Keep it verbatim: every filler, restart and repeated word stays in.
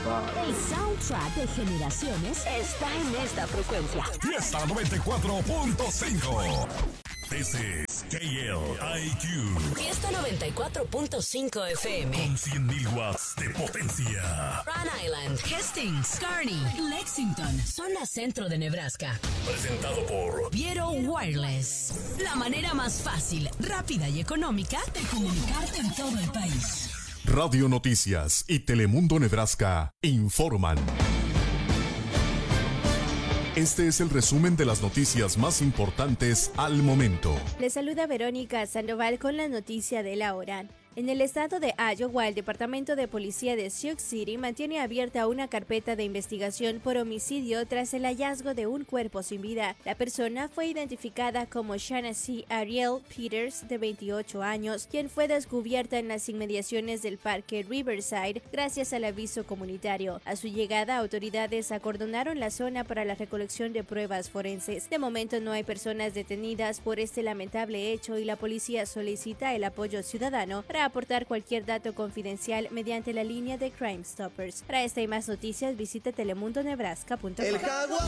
cinco. El soundtrack de generaciones está en esta frecuencia. Fiesta noventa y cuatro punto cinco. This is K L I Q. Fiesta noventa y cuatro punto cinco F M. Con cien mil watts de potencia. Rhode Island, Hastings, Kearney, Lexington, zona centro de Nebraska. Presentado por Viero Wireless. La manera más fácil, rápida y económica de comunicarte en todo el país. Radio Noticias y Telemundo Nebraska informan. Este es el resumen de las noticias más importantes al momento. Les saluda Verónica Sandoval con la noticia de la hora. En el estado de Iowa, el Departamento de Policía de Sioux City mantiene abierta una carpeta de investigación por homicidio tras el hallazgo de un cuerpo sin vida. La persona fue identificada como Shaughnessy Ariel Peters, de veintiocho años, quien fue descubierta en las inmediaciones del parque Riverside gracias al aviso comunitario. A su llegada, autoridades acordonaron la zona para la recolección de pruebas forenses. De momento no hay personas detenidas por este lamentable hecho y la policía solicita el apoyo ciudadano para aportar cualquier dato confidencial mediante la línea de Crime Stoppers. Para esta y más noticias visita telemundo nebraska punto com.